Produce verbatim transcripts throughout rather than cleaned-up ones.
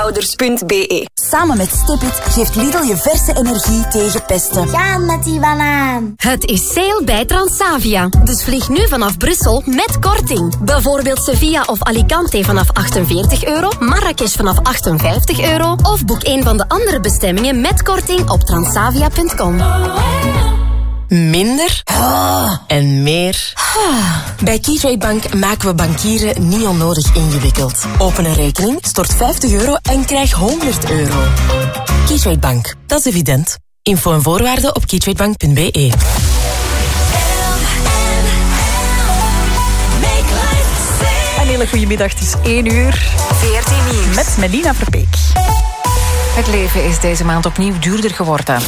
veehouders punt b e. Samen met Stipit geeft Lidl je verse energie tegen pesten. Ga met die banaan. Het is sale bij Transavia. Dus vlieg nu vanaf Brussel met korting. Bijvoorbeeld Sevilla of Alicante vanaf achtenveertig euro, Marrakesh vanaf achtenvijftig euro of boek een van de andere bestemmingen met korting op transavia punt com. Minder ah. en meer. Ah. Bij Keytrade Bank maken we bankieren niet onnodig ingewikkeld. Open een rekening, stort vijftig euro en krijg honderd euro. Keytrade Bank, dat is evident. Info en voorwaarden op keytradebank punt b e. Een hele goede middag, het is één uur. veertien nieuws. Met Melina Verbeek. Het leven is deze maand opnieuw duurder geworden.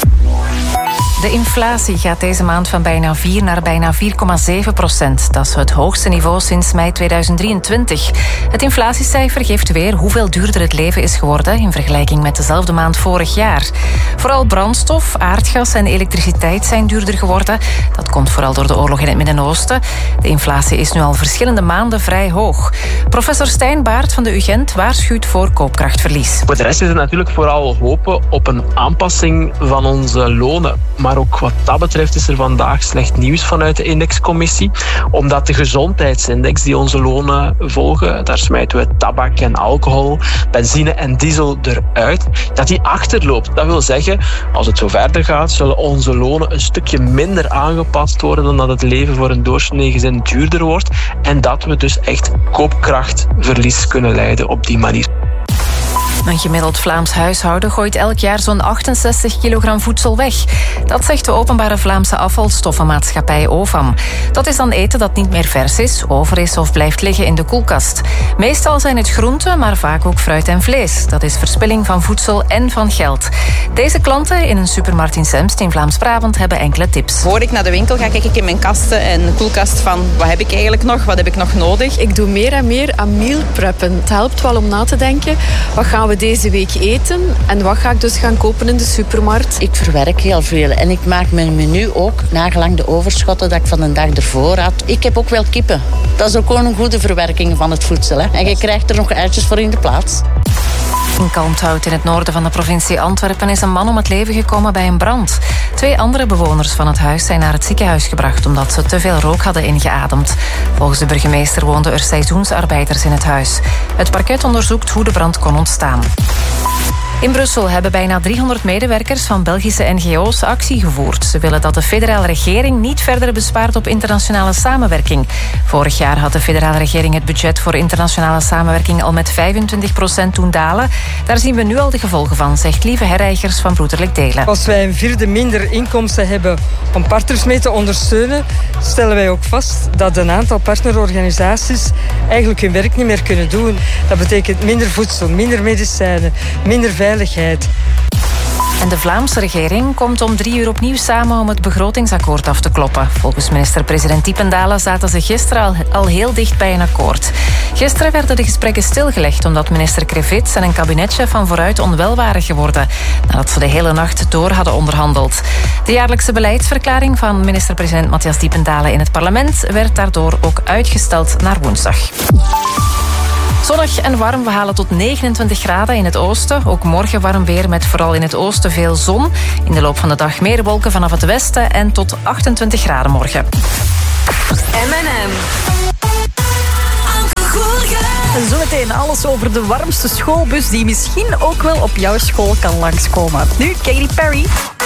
De inflatie gaat deze maand van bijna vier naar bijna vier komma zeven procent. Dat is het hoogste niveau sinds mei tweeduizend drieëntwintig. Het inflatiecijfer geeft weer hoeveel duurder het leven is geworden in vergelijking met dezelfde maand vorig jaar. Vooral brandstof, aardgas en elektriciteit zijn duurder geworden. Dat komt vooral door de oorlog in het Midden-Oosten. De inflatie is nu al verschillende maanden vrij hoog. Professor Stijn Baert van de U Gent waarschuwt voor koopkrachtverlies. Voor de rest is het natuurlijk vooral hopen op een aanpassing van onze lonen. Maar ook wat dat betreft is er vandaag slecht nieuws vanuit de indexcommissie. Omdat de gezondheidsindex die onze lonen volgen, daar smijten we tabak en alcohol, benzine en diesel eruit, dat die achterloopt. Dat wil zeggen, als het zo verder gaat, zullen onze lonen een stukje minder aangepast worden dan dat het leven voor een doorsnee gezin duurder wordt. En dat we dus echt koopkrachtverlies kunnen lijden op die manier. Een gemiddeld Vlaams huishouden gooit elk jaar zo'n achtenzestig kilogram voedsel weg. Dat zegt de openbare Vlaamse afvalstoffenmaatschappij O V A M. Dat is dan eten dat niet meer vers is, over is of blijft liggen in de koelkast. Meestal zijn het groenten, maar vaak ook fruit en vlees. Dat is verspilling van voedsel en van geld. Deze klanten in een supermarkt in Zemst in Vlaams-Brabant hebben enkele tips. Voor ik naar de winkel ga, kijk ik in mijn kasten en koelkast van wat heb ik eigenlijk nog, wat heb ik nog nodig. Ik doe meer en meer aan meal preppen. Het helpt wel om na te denken, wat gaan we deze week eten en wat ga ik dus gaan kopen in de supermarkt. Ik verwerk heel veel en ik maak mijn menu ook nagelang de overschotten dat ik van de dag ervoor had. Ik heb ook wel kippen. Dat is ook gewoon een goede verwerking van het voedsel. Hè? En je krijgt er nog uitjes voor in de plaats. In Kalmthout in het noorden van de provincie Antwerpen is een man om het leven gekomen bij een brand. Twee andere bewoners van het huis zijn naar het ziekenhuis gebracht omdat ze te veel rook hadden ingeademd. Volgens de burgemeester woonden er seizoensarbeiders in het huis. Het parket onderzoekt hoe de brand kon ontstaan. In Brussel hebben bijna driehonderd medewerkers van Belgische N G O's actie gevoerd. Ze willen dat de federale regering niet verder bespaart op internationale samenwerking. Vorig jaar had de federale regering het budget voor internationale samenwerking al met vijfentwintig procent doen dalen. Daar zien we nu al de gevolgen van, zegt Lieve Herreigers van Broederlijk Delen. Als wij een vierde minder inkomsten hebben om partners mee te ondersteunen, stellen wij ook vast dat een aantal partnerorganisaties eigenlijk hun werk niet meer kunnen doen. Dat betekent minder voedsel, minder medicijnen, minder veiligheid. En de Vlaamse regering komt om drie uur opnieuw samen om het begrotingsakkoord af te kloppen. Volgens minister-president Diependalen zaten ze gisteren al, al heel dicht bij een akkoord. Gisteren werden de gesprekken stilgelegd omdat minister Krevits en een kabinetchef van vooruit onwel waren geworden, nadat ze de hele nacht door hadden onderhandeld. De jaarlijkse beleidsverklaring van minister-president Matthias Diependalen in het parlement werd daardoor ook uitgesteld naar woensdag. Zonnig en warm, we halen tot negenentwintig graden in het oosten. Ook morgen warm weer met vooral in het oosten veel zon. In de loop van de dag meer wolken vanaf het westen en tot achtentwintig graden morgen. M en M. En zometeen alles over de warmste schoolbus die misschien ook wel op jouw school kan langskomen. Nu Katy Perry.